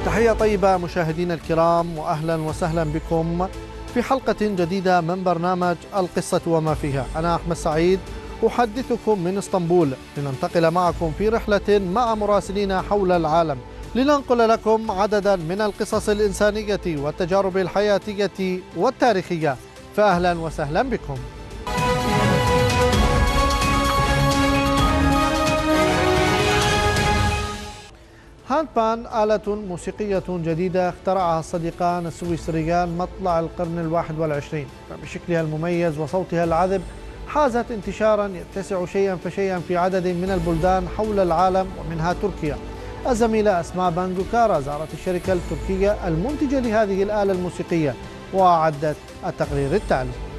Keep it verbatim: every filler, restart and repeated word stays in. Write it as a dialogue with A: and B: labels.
A: تحية طيبة مشاهدينا الكرام، وأهلا وسهلا بكم في حلقة جديدة من برنامج القصة وما فيها. أنا أحمد سعيد أحدثكم من اسطنبول، لننتقل معكم في رحلة مع مراسلين حول العالم لننقل لكم عددا من القصص الإنسانية والتجارب الحياتية والتاريخية. فأهلا وسهلا بكم. هاندبان آلة موسيقية جديدة اخترعها الصديقان السويسريان مطلع القرن الواحد والعشرين، فبشكلها المميز وصوتها العذب حازت انتشارا يتسع شيئا فشيئا في عدد من البلدان حول العالم ومنها تركيا. الزميلة أسماء باندوكارا زارت الشركة التركية المنتجة لهذه الآلة الموسيقية وأعدت التقرير التالي.